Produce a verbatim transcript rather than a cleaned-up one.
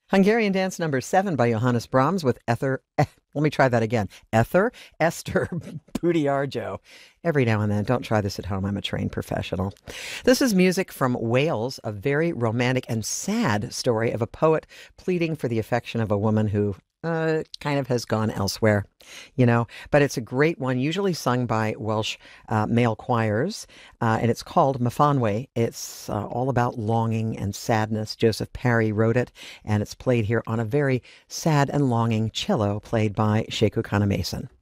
Hungarian Dance Number Seven by Johannes Brahms with Ether. Eh, let me try that again. Ether Esther Budiarjo. Every now and then, don't try this at home. I'm a trained professional. This is music from Wales, a very romantic and sad story of a poet pleading for the affection of a woman who uh, kind of has gone elsewhere, you know. But it's a great one, usually sung by Welsh uh, male choirs, uh, and it's called Mafanwe. It's uh, all about longing and sadness. Joseph Parry wrote it, and it's played here on a very sad and longing cello played by Sheku Kana Mason.